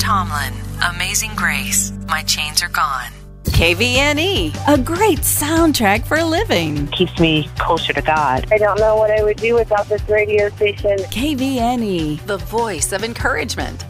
Tomlin, Amazing Grace, My Chains Are Gone. KVNE, a great soundtrack for living. Keeps me closer to God. I don't know what I would do without this radio station. KVNE, The voice of encouragement.